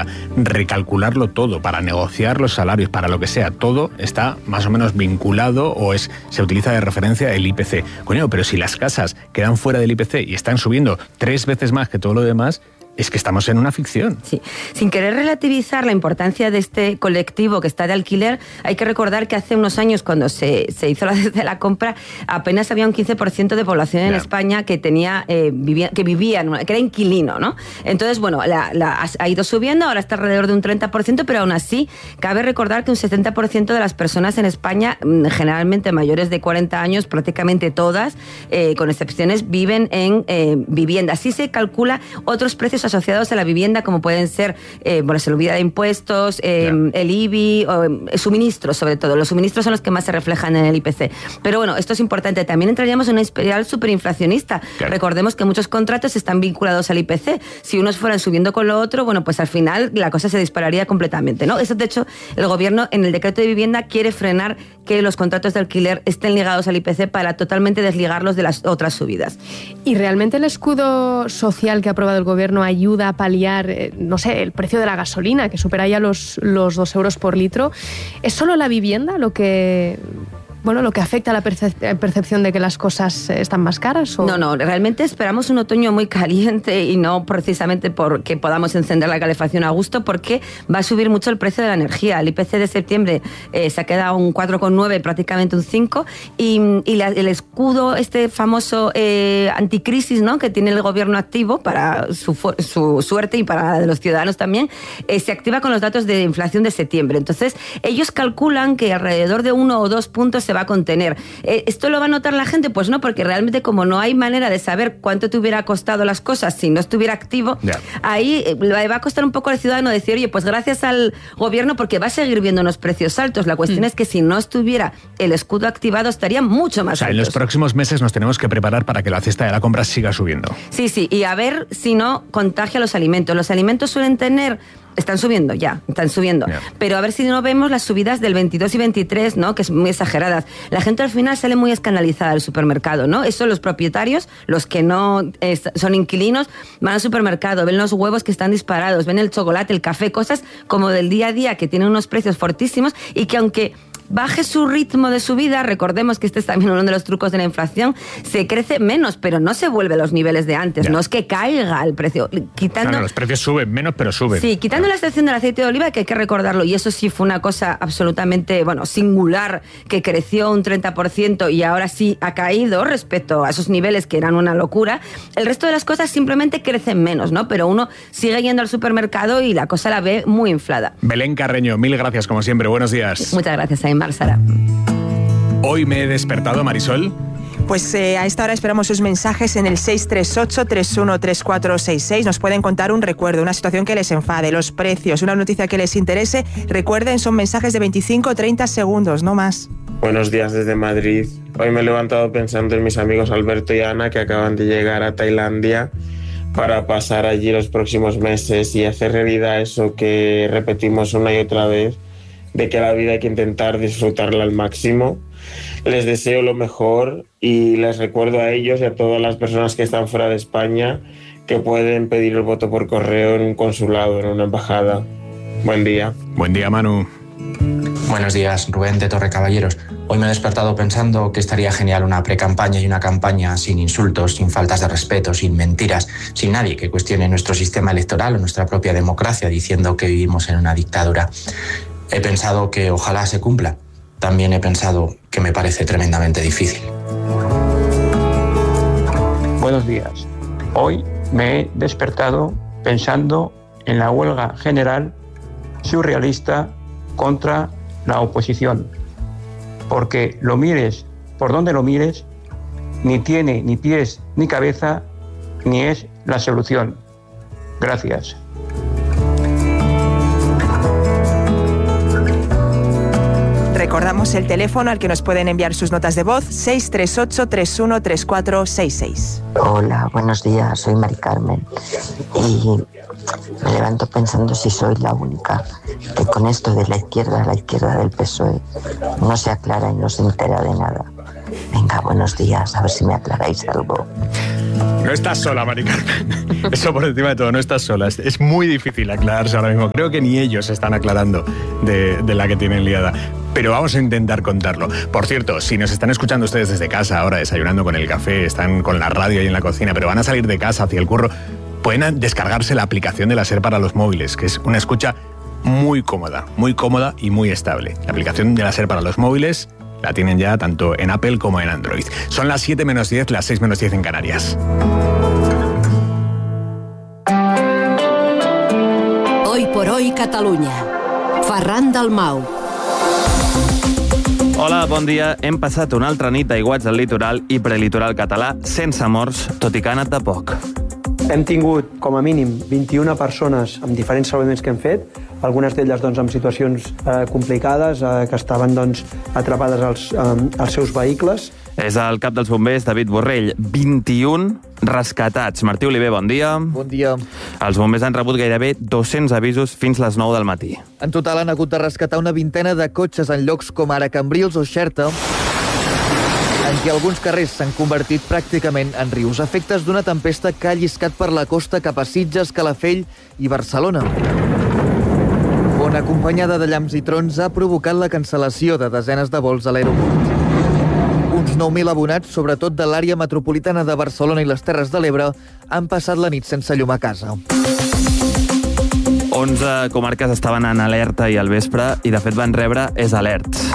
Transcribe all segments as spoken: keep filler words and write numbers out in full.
para recalcularlo todo, para negociar los salarios, para lo que sea, todo está más o menos vinculado o es se utiliza de referencia el I P C. Coño, pero si las casas quedan fuera del I P C y están subiendo tres veces más que todo lo demás, es que estamos en una ficción. Sí. Sin querer relativizar la importancia de este colectivo que está de alquiler, hay que recordar que hace unos años, cuando se, se hizo la, de la compra, apenas había un quince por ciento de población en yeah. España que tenía eh, vivía, que vivía, que era inquilino, ¿no? Entonces, bueno, la, la, ha ido subiendo, ahora está alrededor de un treinta por ciento, pero aún así, cabe recordar que un setenta por ciento de las personas en España, generalmente mayores de cuarenta años, prácticamente todas, eh, con excepciones, viven en eh, vivienda. Así se calcula otros precios asociados a la vivienda, como pueden ser, eh, bueno, se olvida de impuestos, eh, yeah. el I B I, o, eh, suministros sobre todo. Los suministros son los que más se reflejan en el I P C. Pero bueno, esto es importante. También entraríamos en una espiral superinflacionista. Claro. Recordemos que muchos contratos están vinculados al I P C. Si unos fueran subiendo con lo otro, bueno, pues al final la cosa se dispararía completamente, ¿no? Eso, de hecho, el gobierno en el decreto de vivienda quiere frenar que los contratos de alquiler estén ligados al I P C para totalmente desligarlos de las otras subidas. ¿Y realmente el escudo social que ha aprobado el gobierno ayuda a paliar, eh, no sé, el precio de la gasolina, que supera ya los, los dos euros por litro? ¿Es solo la vivienda lo que... bueno, lo que afecta a la percep- percepción de que las cosas están más caras? ¿o? No, no, realmente esperamos un otoño muy caliente y no precisamente porque podamos encender la calefacción a gusto, porque va a subir mucho el precio de la energía. El I P C de septiembre eh, se ha quedado un cuatro coma nueve, prácticamente un cinco, y, y la, el escudo, este famoso eh, anticrisis, ¿no?, que tiene el gobierno activo para su, su suerte y para la de los ciudadanos también, eh, se activa con los datos de inflación de septiembre. Entonces, ellos calculan que alrededor de uno o dos puntos se va a contener. Eh, ¿Esto lo va a notar la gente? Pues no, porque realmente como no hay manera de saber cuánto te hubiera costado las cosas si no estuviera activo, yeah. ahí eh, le va a costar un poco al ciudadano decir, oye, pues gracias al gobierno, porque va a seguir viendo unos precios altos. La cuestión mm. es que si no estuviera el escudo activado, estaría mucho más o sea, altos. En los próximos meses nos tenemos que preparar para que la cesta de la compra siga subiendo. Sí, sí, y a ver si no contagia los alimentos. Los alimentos suelen tener... Están subiendo ya, están subiendo. Yeah. Pero a ver si no vemos las subidas del veintidós y veintitrés, ¿no?, que son muy exageradas. La gente al final sale muy escandalizada del supermercado, ¿no? Eso los propietarios, los que no eh, son inquilinos, van al supermercado, ven los huevos que están disparados, ven el chocolate, el café, cosas como del día a día que tienen unos precios fortísimos y que aunque baje su ritmo de subida, recordemos que este es también uno de los trucos de la inflación, se crece menos, pero no se vuelve a los niveles de antes, ya. no es que caiga el precio. Quitando, no, no, los precios suben menos, pero suben. Sí, quitando la excepción del aceite de oliva, que hay que recordarlo, y eso sí fue una cosa absolutamente, bueno, singular, que creció un treinta por ciento y ahora sí ha caído respecto a esos niveles que eran una locura. El resto de las cosas simplemente crecen menos, ¿no? Pero uno sigue yendo al supermercado y la cosa la ve muy inflada. Belén Carreño, mil gracias como siempre, buenos días. Muchas gracias, Aymar, Sara. Hoy me he despertado, Marisol. Pues eh, a esta hora esperamos sus mensajes en el seis tres ocho, tres uno tres cuatro seis seis. Nos pueden contar un recuerdo, una situación que les enfade, los precios, una noticia que les interese. Recuerden, son mensajes de veinticinco o treinta segundos, no más. Buenos días desde Madrid. Hoy me he levantado pensando en mis amigos Alberto y Ana, que acaban de llegar a Tailandia para pasar allí los próximos meses y hacer realidad eso que repetimos una y otra vez, de que la vida hay que intentar disfrutarla al máximo. Les deseo lo mejor y les recuerdo a ellos y a todas las personas que están fuera de España que pueden pedir el voto por correo en un consulado, en una embajada. Buen día. Buen día, Manu. Buenos días, Rubén de Torrecaballeros. Hoy me he despertado pensando que estaría genial una precampaña y una campaña sin insultos, sin faltas de respeto, sin mentiras, sin nadie que cuestione nuestro sistema electoral o nuestra propia democracia diciendo que vivimos en una dictadura. He pensado que ojalá se cumpla. También he pensado que me parece tremendamente difícil. Buenos días. Hoy me he despertado pensando en la huelga general surrealista contra la oposición. Porque lo mires por donde lo mires, ni tiene ni pies ni cabeza, ni es la solución. Gracias. Recordamos el teléfono al que nos pueden enviar sus notas de voz, seis tres ocho, tres uno tres cuatro seis seis. Hola, buenos días, soy Mari Carmen y me levanto pensando si soy la única que con esto de la izquierda, la izquierda del P S O E, no se aclara y no se entera de nada. Venga, buenos días, a ver si me aclaráis algo. No estás sola, Mari Carmen. Eso por encima de todo, no estás sola. Es, es muy difícil aclararse ahora mismo. Creo que ni ellos están aclarando de, de la que tienen liada. Pero vamos a intentar contarlo. Por cierto, si nos están escuchando ustedes desde casa ahora, desayunando con el café, están con la radio ahí en la cocina, pero van a salir de casa hacia el curro, pueden descargarse la aplicación de la SER para los móviles, que es una escucha muy cómoda, muy cómoda y muy estable. La aplicación de la SER para los móviles la tienen ya tanto en Apple como en Android. Son las siete menos diez, las seis menos diez en Canarias. Hoy por hoy Catalunya. Ferran Dalmau. Hola, bon dia. Hem passat una altra nit d'aiguats al litoral i prelitoral català sense morts, tot i que ha anat de poc. Hem tingut, com a mínim, vint-i-una persones amb diferents salvaments que hem fet, algunes d'elles doncs, amb situacions eh, complicades, eh, que estaven doncs, atrapades als, eh, als seus vehicles. És el cap dels bombers, David Borrell. vint-i-un rescatats. Martí Oliver, bon dia. Bon dia. Els bombers han rebut gairebé dos-cents avisos fins les nou del matí. En total han hagut de rescatar una vintena de cotxes en llocs com ara Cambrils o Xerta, en què alguns carrers s'han convertit pràcticament en rius, efectes d'una tempesta que ha lliscat per la costa cap a Sitges, Calafell i Barcelona, on, acompanyada de llamps i trons, ha provocat la cancel·lació de desenes de vols a l'aeroport. Uns nou mil abonats, sobretot de l'àrea metropolitana de Barcelona i les Terres de l'Ebre, han passat la nit sense llum a casa. onze comarques estaven en alerta i al vespre, i de fet van rebre és alerts.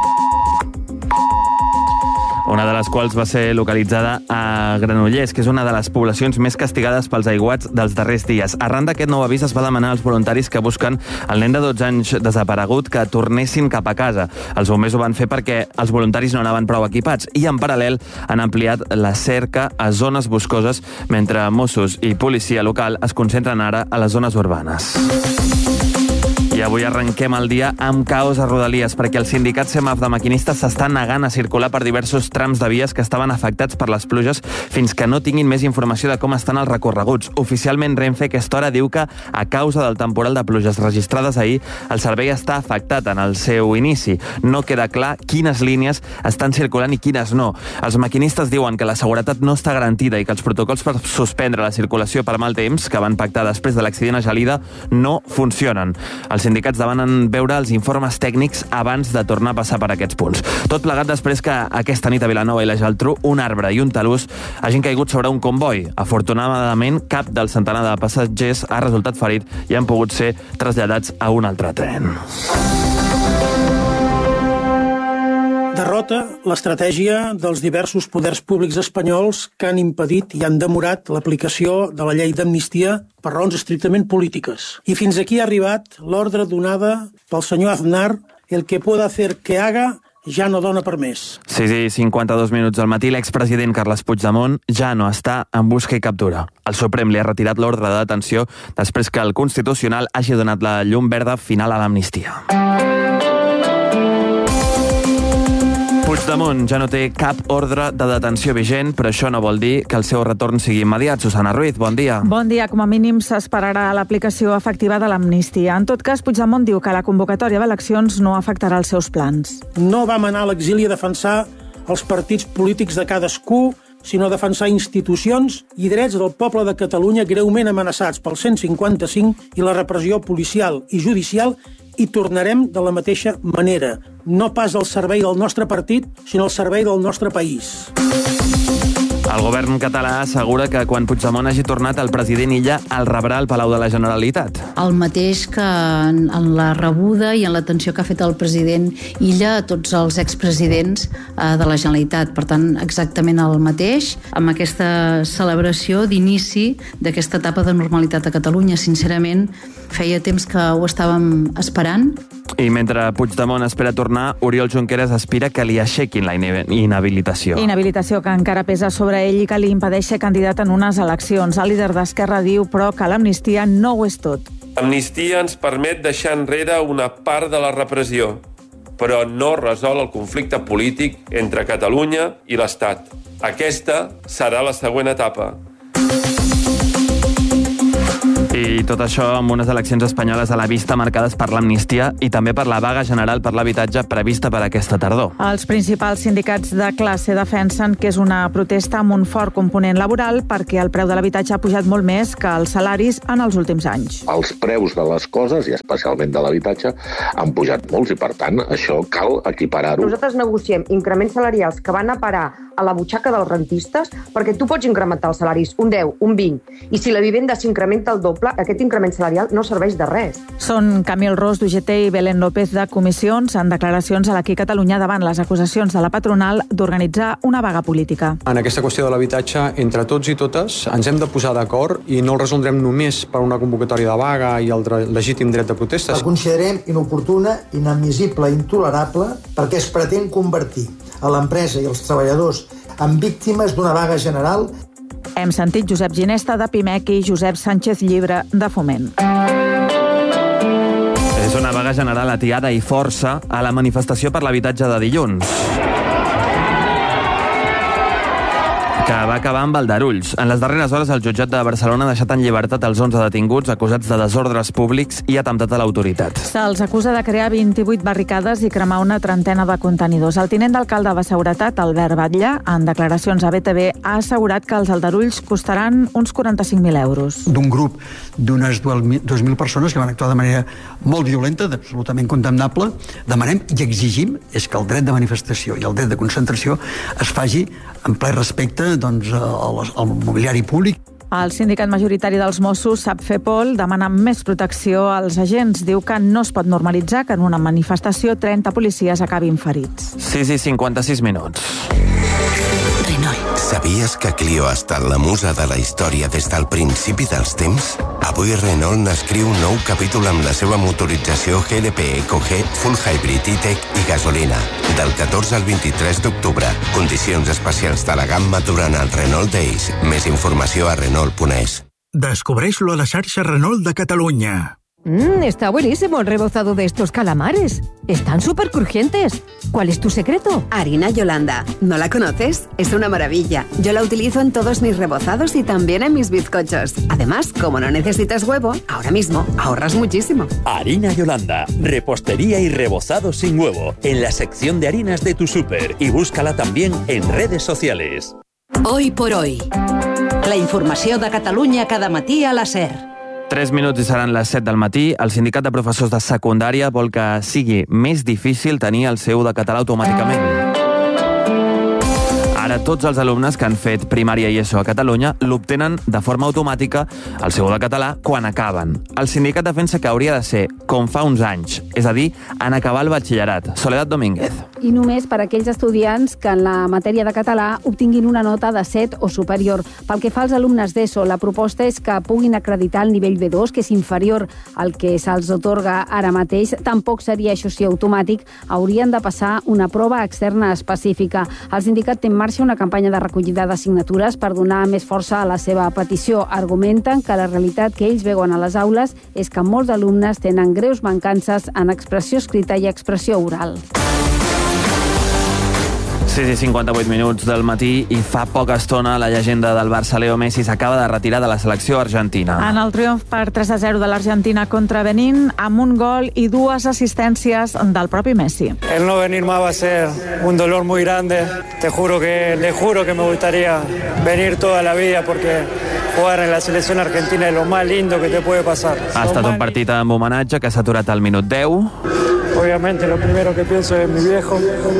Una de les quals va ser localitzada a Granollers, que és una de les poblacions més castigades pels aiguats dels darrers dies. Arran d'aquest nou avís es va demanar als voluntaris que busquen el nen de dotze anys desaparegut que tornessin cap a casa. Els bombers ho van fer perquè els voluntaris no anaven prou equipats i, en paral·lel, han ampliat la cerca a zones boscoses, mentre Mossos i policia local es concentren ara a les zones urbanes. I avui arrenquem el dia amb caos a Rodalies, perquè el sindicat CEMAF de maquinistes s'està negant a circular per diversos trams de vies que estaven afectats per les pluges fins que no tinguin més informació de com estan els recorreguts. Oficialment, Renfe a aquesta hora diu que, a causa del temporal de pluges registrades ahir, el servei està afectat en el seu inici. No queda clar quines línies estan circulant i quines no. Els maquinistes diuen que la seguretat no està garantida i que els protocols per suspendre la circulació per mal temps, que van pactar després de l'accident a Gelida, no funcionen. Els sindicats demanen veure els informes tècnics abans de tornar a passar per aquests punts. Tot plegat després que aquesta nit a Vilanova i la Geltrú un arbre i un talús hagin caigut sobre un comboi. Afortunadament, cap del centenar de passatgers ha resultat ferit i han pogut ser traslladats a un altre tren. Derrota l'estratègia dels diversos poders públics espanyols que han impedit i han demorat l'aplicació de la llei d'amnistia per raons estrictament polítiques. I fins aquí ha arribat l'ordre donada pel senyor Aznar, el que pueda hacer que haga ja no dona per més. sis i cinquanta-dos minuts al matí, l'expresident Carles Puigdemont ja no està en busca i captura. El Suprem li ha retirat l'ordre de detenció després que el Constitucional hagi donat la llum verda final a l'amnistia. Puigdemont ja no té cap ordre de detenció vigent, però això no vol dir que el seu retorn sigui immediat. Susana Ruiz, bon dia. Bon dia. Com a mínim s'esperarà l'aplicació efectiva de l'amnistia. En tot cas, Puigdemont diu que la convocatòria d'eleccions no afectarà els seus plans. No vam anar a l'exili a defensar els partits polítics de cadascú, sinó a defensar institucions i drets del poble de Catalunya greument amenaçats pel cent cinquanta-cinc i la repressió policial i judicial, i tornarem de la mateixa manera. No pas al servei del nostre partit, sinó al servei del nostre país. El govern català assegura que quan Puigdemont hagi tornat, el president Illa el rebrà al Palau de la Generalitat. El mateix que en, en la rebuda i en l'atenció que ha fet el president Illa a tots els expresidents eh, de la Generalitat. Per tant, exactament el mateix, amb aquesta celebració d'inici d'aquesta etapa de normalitat a Catalunya. Sincerament, feia temps que ho estàvem esperant. I mentre Puigdemont espera tornar, Oriol Junqueras aspira que li aixequin la inhabilitació. Inhabilitació que encara pesa sobre ell i que li impedeix ser candidat en unes eleccions. El líder d'Esquerra diu, però, que l'amnistia no ho és tot. L'amnistia ens permet deixar enrere una part de la repressió, però no resol el conflicte polític entre Catalunya i l'Estat. Aquesta serà la següent etapa. I tot això amb unes eleccions espanyoles a la vista marcades per l'amnistia i també per la vaga general per l'habitatge prevista per aquesta tardor. Els principals sindicats de classe defensen que és una protesta amb un fort component laboral perquè el preu de l'habitatge ha pujat molt més que els salaris en els últims anys. Els preus de les coses, i especialment de l'habitatge, han pujat molts i, per tant, això cal equiparar-ho. Nosaltres negociem increments salarials que van a parar a la butxaca dels rentistes perquè tu pots incrementar els salaris un deu, un vint, i si la vivenda s'incrementa el doble, aquest increment salarial no serveix de res. Són Camil Ros, d'U G T, i Belén López, de Comissions, en declaracions a l'Aquí Catalunya davant les acusacions de la patronal d'organitzar una vaga política. En aquesta qüestió de l'habitatge, entre tots i totes, ens hem de posar d'acord i no el resoldrem només per una convocatòria de vaga i el legítim dret de protesta. La considerem inoportuna, inadmissible i intolerable perquè es pretén convertir a l'empresa i els treballadors en víctimes d'una vaga general. Hem sentit Josep Ginesta, de Pimec, i Josep Sánchez Llibre, de Foment. És una vaga general atiada i força a la manifestació per l'habitatge de dilluns, que va acabar amb aldarulls. En les darreres hores, el jutjat de Barcelona ha deixat en llibertat els onze detinguts acusats de desordres públics i atemptat a l'autoritat. Se'ls acusa de crear vint-i-vuit barricades i cremar una trentena de contenidors. El tinent d'alcalde de Seguretat, Albert Batlle, en declaracions a B T V, ha assegurat que els aldarulls costaran uns quaranta-cinc mil euros. D'un grup d'unes dues mil persones que van actuar de manera molt violenta, absolutament condemnable, demanem i exigim és que el dret de manifestació i el dret de concentració es faci en ple respecte doncs, al, al mobiliari públic. El sindicat majoritari dels Mossos, SAPFEPOL, demana més protecció als agents. Diu que no es pot normalitzar que en una manifestació trenta policies acabin ferits. sis i cinquanta-sis minuts. Renault. Sabies que Clio ha estat la musa de la història des del principi dels temps? Avui Renault n'escriu un nou capítol amb la seva motorització G L P Eco G, Full Hybrid E-Tech i gasolina. Del catorze al vint-i-tres d'octubre. Condicions especials de la gamma durant el Renault Days. Més informació a Renault punt es. Descobreix-lo a la xarxa Renault de Catalunya. Mmm, está buenísimo el rebozado de estos calamares. Están súper crujientes. ¿Cuál es tu secreto? Harina Yolanda. ¿No la conoces? Es una maravilla. Yo la utilizo en todos mis rebozados y también en mis bizcochos. Además, como no necesitas huevo, ahora mismo ahorras muchísimo. Harina Yolanda. Repostería y rebozado sin huevo. En la sección de harinas de tu súper. Y búscala también en redes sociales. Hoy por hoy. La informació de Catalunya cada matí a la SER. Tres minuts i seran les set del matí. El sindicat de professors de secundària vol que sigui més difícil tenir el C u de català automàticament. Ara tots els alumnes que han fet primària i ESO a Catalunya l'obtenen de forma automàtica el C u de català quan acaben. El sindicat defensa que hauria de ser com fa uns anys, és a dir, en acabar el batxillerat. Soledad Domínguez. I només per a aquells estudiants que en la matèria de català obtinguin una nota de set o superior. Pel que fa als alumnes d'ESO, la proposta és que puguin acreditar el nivell B dos, que és inferior al que se'ls otorga ara mateix. Tampoc seria, això sí, automàtic. Haurien de passar una prova externa específica. El sindicat té en marxa una campanya de recollida de signatures per donar més força a la seva petició. Argumenten que la realitat que ells veuen a les aules és que molts alumnes tenen greus mancances en expressió escrita i expressió oral. sis i cinquanta-vuit minuts del matí i fa poca estona la llegenda del Barça Leo Messi s'acaba de retirar de la selecció argentina. En el triomf per tres a zero de l'Argentina contra Benín, amb un gol i dues assistències del propi Messi. El no venir más va a ser un dolor muy grande. Te juro que, le juro que me gustaría venir toda la vida porque jugar en la selección argentina es lo más lindo que te puede pasar. Ha estat un partit amb homenatge que s'ha aturat al minut deu. Obviamente lo primero que pienso es mi viejo.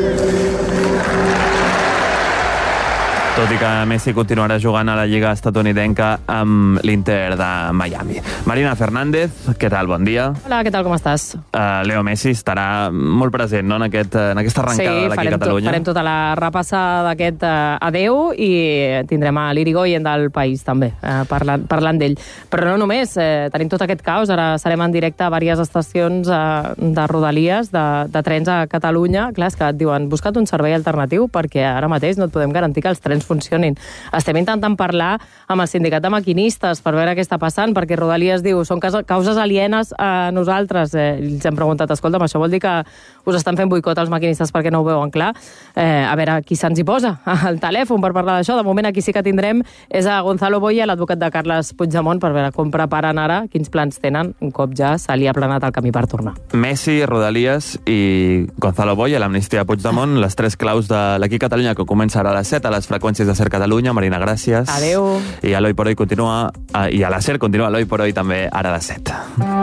Tot i que Messi continuarà jugant a la Lliga estatunidenca amb l'Inter de Miami. Marina Fernández, què tal? Bon dia. Hola, què tal? Com estàs? Uh, Leo Messi estarà molt present, no?, en, aquest, en aquesta arrencada sí, de l'Aquí Catalunya. Sí, farem tota la repassa d'aquest uh, adeu i tindrem a l'Irigoyen del País també, uh, parlant, parlant d'ell. Però no només, eh, tenim tot aquest caos. Ara serem en directe a diverses estacions uh, de Rodalies, de, de trens a Catalunya. Clar, és que et diuen, busca't un servei alternatiu perquè ara mateix no et podem garantir que els trens estacions funcionin. Estem intentant parlar amb el sindicat de maquinistes per veure què està passant, perquè Rodalies diu són causes alienes a nosaltres. Eh, els hem preguntat, escolta'm, això vol dir que us estan fent boicot als maquinistes perquè no ho veuen clar? Eh, a veure qui se'ns hi posa al telèfon per parlar d'això. De moment aquí sí que tindrem és a Gonzalo Boya, l'advocat de Carles Puigdemont, per veure com preparen ara, quins plans tenen, un cop ja se li ha aplanat el camí per tornar. Messi, Rodalies i Gonzalo Boya, l'amnistia Puigdemont, les tres claus de l'Equip Catalunya, que comença ara a les set a les freqüències de Ser Catalunya. Marina, gràcies. Adeu. I a l'Oi por Hoy continua, i a la Ser continua l'Oi por Hoy també ara a les set.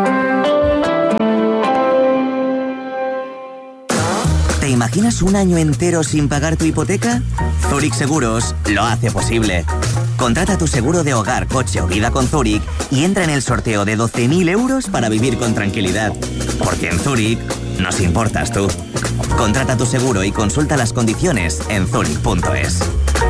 ¿Te imaginas un año entero sin pagar tu hipoteca? Zurich Seguros lo hace posible. Contrata tu seguro de hogar, coche o vida con Zurich y entra en el sorteo de doce mil euros para vivir con tranquilidad. Porque en Zurich nos importas tú. Contrata tu seguro y consulta las condiciones en zurich punto es.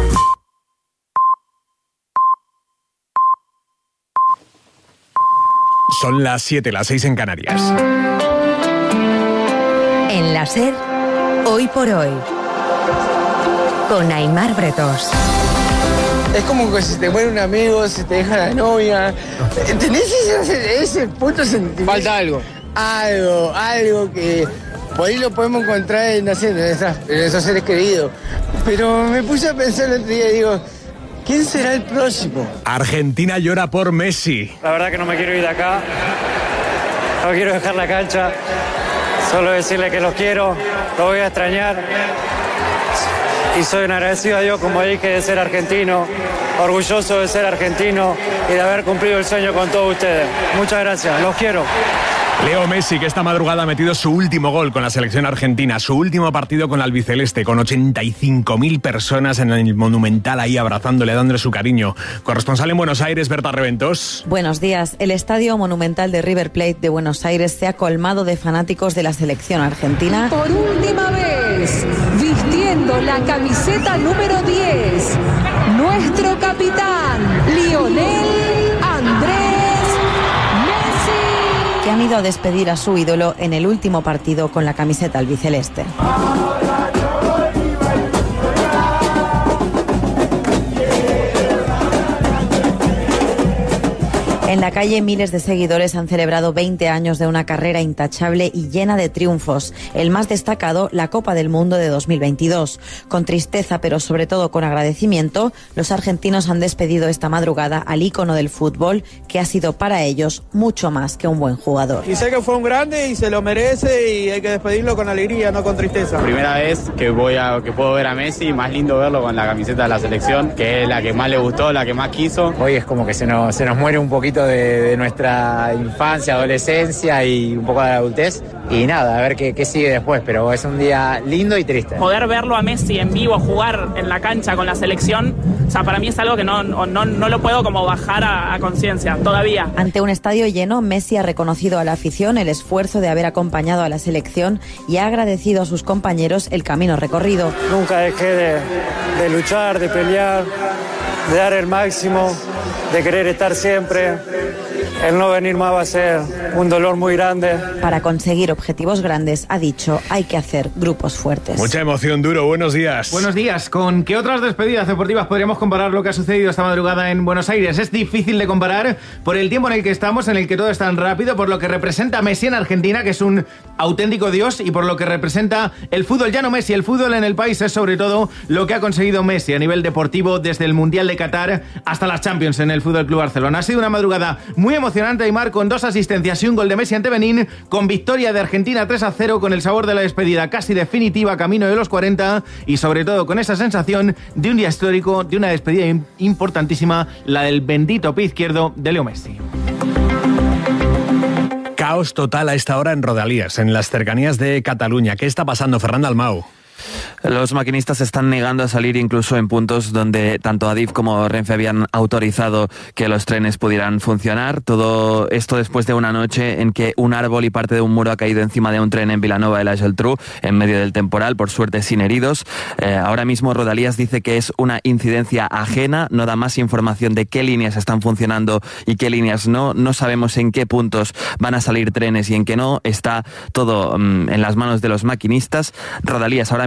Son las siete, las seis en Canarias. En la Ser, Hoy por Hoy, con Aimar Bretos. Es como que si te muere un amigo, si te deja la novia. ¿Tenés ese, ese punto sentimiento? Falta algo. Algo, algo que por ahí lo podemos encontrar en, no sé, en, esas, en esos seres queridos. Pero me puse a pensar el otro día y digo, ¿quién será el próximo? Argentina llora por Messi. La verdad que no me quiero ir de acá. No quiero dejar la cancha. Solo decirle que los quiero, los voy a extrañar. Y soy un agradecido a Dios, como dije, de ser argentino, orgulloso de ser argentino y de haber cumplido el sueño con todos ustedes. Muchas gracias, los quiero. Leo Messi, que esta madrugada ha metido su último gol con la selección argentina, su último partido con la albiceleste, con ochenta y cinco mil personas en el Monumental ahí abrazándole, dándole su cariño. Corresponsal en Buenos Aires, Berta Reventos. Buenos días. El Estadio Monumental de River Plate de Buenos Aires se ha colmado de fanáticos de la selección argentina. Por última vez, vistiendo la camiseta número diez, nuestro capitán, Lionel Andrés, que han ido a despedir a su ídolo en el último partido con la camiseta albiceleste. En la calle, miles de seguidores han celebrado veinte años de una carrera intachable y llena de triunfos. El más destacado, la Copa del Mundo de dos mil veintidós. Con tristeza, pero sobre todo con agradecimiento, los argentinos han despedido esta madrugada al ícono del fútbol, que ha sido para ellos mucho más que un buen jugador. Y sé que fue un grande y se lo merece y hay que despedirlo con alegría, no con tristeza. Primera vez que voy a que puedo ver a Messi, más lindo verlo con la camiseta de la selección, que es la que más le gustó, la que más quiso. Hoy es como que se nos, se nos muere un poquito De, de nuestra infancia, adolescencia y un poco de la adultez. Y nada, a ver qué, qué sigue después, pero es un día lindo y triste. Poder verlo a Messi en vivo jugar en la cancha con la selección, o sea, para mí es algo que no, no, no lo puedo como bajar a, a conciencia todavía. Ante un estadio lleno, Messi ha reconocido a la afición el esfuerzo de haber acompañado a la selección y ha agradecido a sus compañeros el camino recorrido. Nunca dejé de, de luchar, de pelear, de dar el máximo, de querer estar siempre. El no venir más va a ser un dolor muy grande. Para conseguir objetivos grandes, ha dicho, hay que hacer grupos fuertes. Mucha emoción, Duro. Buenos días. Buenos días. ¿Con qué otras despedidas deportivas podríamos comparar lo que ha sucedido esta madrugada en Buenos Aires? Es difícil de comparar por el tiempo en el que estamos, en el que todo es tan rápido, por lo que representa Messi en Argentina, que es un auténtico dios, y por lo que representa el fútbol. Ya no Messi, el fútbol en el país es sobre todo lo que ha conseguido Messi a nivel deportivo desde el Mundial de Qatar hasta las Champions en el Fútbol Club Barcelona. Ha sido una madrugada muy emocionante, Aimar, con dos asistencias y un gol de Messi ante Benín, con victoria de Argentina tres a cero, con el sabor de la despedida casi definitiva camino de los cuarenta y sobre todo con esa sensación de un día histórico, de una despedida importantísima, la del bendito pie izquierdo de Leo Messi. Caos total a esta hora en Rodalies, en las cercanías de Cataluña. ¿Qué está pasando, Fernando Almau? Los maquinistas se están negando a salir incluso en puntos donde tanto Adif como Renfe habían autorizado que los trenes pudieran funcionar. Todo esto después de una noche en que un árbol y parte de un muro ha caído encima de un tren en Vilanova de la Geltrú en medio del temporal, por suerte sin heridos. Eh, ahora mismo Rodalies dice que es una incidencia ajena, no da más información de qué líneas están funcionando y qué líneas no. No sabemos en qué puntos van a salir trenes y en qué no. Está todo um, en las manos de los maquinistas. Rodalies ahora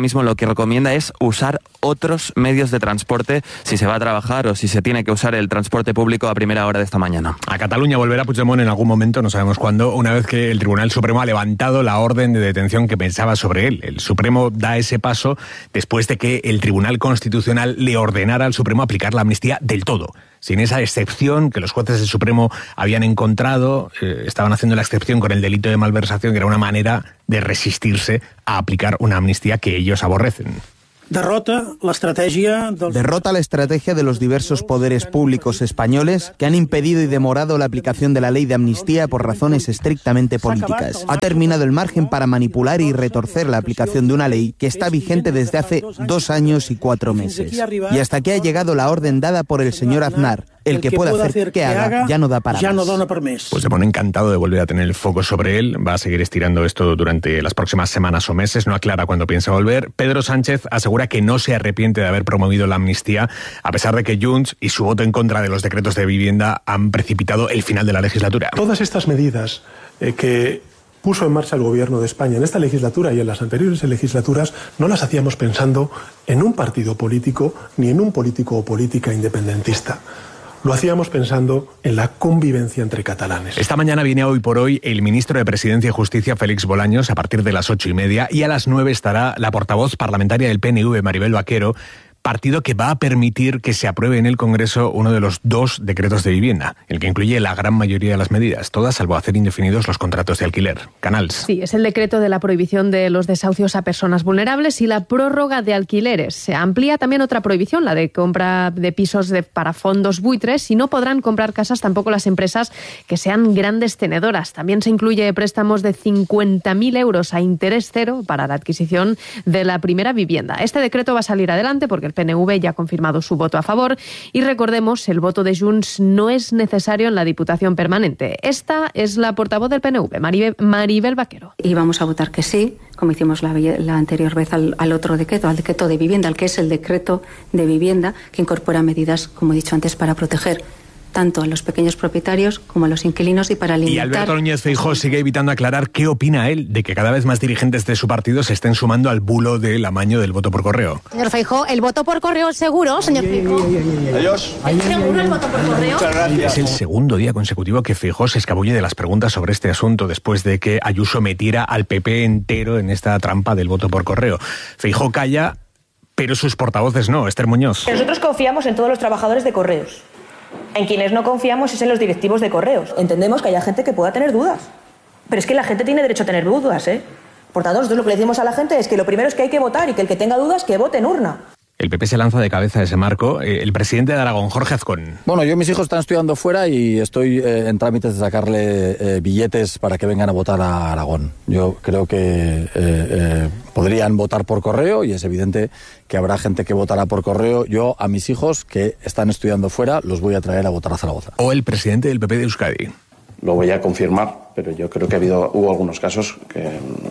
mismo lo que recomienda es usar otros medios de transporte si se va a trabajar o si se tiene que usar el transporte público a primera hora de esta mañana. A Cataluña volverá Puigdemont en algún momento, no sabemos cuándo, una vez que el Tribunal Supremo ha levantado la orden de detención que pensaba sobre él. El Supremo da ese paso después de que el Tribunal Constitucional le ordenara al Supremo aplicar la amnistía del todo, sin esa excepción que los jueces del Supremo habían encontrado. Eh, estaban haciendo la excepción con el delito de malversación, que era una manera de resistirse a aplicar una amnistía que ellos aborrecen. Derrota la estrategia del... Derrota la estrategia de los diversos poderes públicos españoles que han impedido y demorado la aplicación de la ley de amnistía por razones estrictamente políticas. Ha terminado el margen para manipular y retorcer la aplicación de una ley que está vigente desde hace dos años y cuatro meses. Y hasta aquí ha llegado la orden dada por el señor Aznar. El que pueda hacer que haga ya no da para más. Pues se pone encantado de volver a tener el foco sobre él. Va a seguir estirando esto durante las próximas semanas o meses. No aclara cuándo piensa volver. Pedro Sánchez asegura que no se arrepiente de haber promovido la amnistía, a pesar de que Junts y su voto en contra de los decretos de vivienda han precipitado el final de la legislatura. Todas estas medidas eh, que puso en marcha el Gobierno de España en esta legislatura y en las anteriores legislaturas no las hacíamos pensando en un partido político ni en un político o política independentista. Lo hacíamos pensando en la convivencia entre catalanes. Esta mañana viene Hoy por Hoy el ministro de Presidencia y Justicia, Félix Bolaños, a partir de las ocho y media, y a las nueve estará la portavoz parlamentaria del P N V, Maribel Vaquero, partido que va a permitir que se apruebe en el Congreso uno de los dos decretos de vivienda, el que incluye la gran mayoría de las medidas, todas salvo hacer indefinidos los contratos de alquiler. Canals. Sí, es el decreto de la prohibición de los desahucios a personas vulnerables y la prórroga de alquileres. Se amplía también otra prohibición, la de compra de pisos de, para fondos buitres, y no podrán comprar casas tampoco las empresas que sean grandes tenedoras. También se incluye préstamos de cincuenta mil euros a interés cero para la adquisición de la primera vivienda. Este decreto va a salir adelante porque el P N V ya ha confirmado su voto a favor y recordemos, el voto de Junts no es necesario en la Diputación Permanente. Esta es la portavoz del P N V, Maribel, Maribel Vaquero. Y vamos a votar que sí, como hicimos la, la anterior vez al, al otro decreto, al decreto de vivienda, al que es el decreto de vivienda, que incorpora medidas, como he dicho antes, para proteger tanto a los pequeños propietarios como a los inquilinos y para limitar... Y Alberto Núñez Feijóo sigue evitando aclarar qué opina él de que cada vez más dirigentes de su partido se estén sumando al bulo del amaño del voto por correo. Señor Feijóo, ¿el voto por correo es seguro, señor Feijóo? Adiós. ¿Es seguro el voto por correo? Muchas gracias. Es el segundo día consecutivo que Feijóo se escabulle de las preguntas sobre este asunto después de que Ayuso metiera al P P entero en esta trampa del voto por correo. Feijóo calla, pero sus portavoces no. Esther Muñoz. Nosotros confiamos en todos los trabajadores de correos. En quienes no confiamos es en los directivos de correos. Entendemos que haya gente que pueda tener dudas, pero es que la gente tiene derecho a tener dudas, ¿eh? Por tanto, nosotros lo que le decimos a la gente es que lo primero es que hay que votar y que el que tenga dudas, que vote en urna. El P P se lanza de cabeza a ese marco. El presidente de Aragón, Jorge Azcón. Bueno, yo mis hijos están estudiando fuera y estoy eh, en trámites de sacarle eh, billetes para que vengan a votar a Aragón. Yo creo que eh, eh, podrían votar por correo y es evidente que habrá gente que votará por correo. Yo a mis hijos que están estudiando fuera los voy a traer a votar a Zaragoza. O el presidente del P P de Euskadi. Lo voy a confirmar, pero yo creo que ha habido, hubo algunos casos que...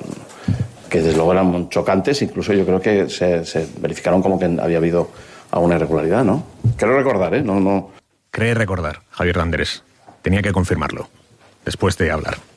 que desde luego eran chocantes, incluso yo creo que se, se verificaron como que había habido alguna irregularidad, ¿no? Creo recordar, ¿eh? No, no. Cree recordar, Javier de Andrés. Tenía que confirmarlo, después de hablar.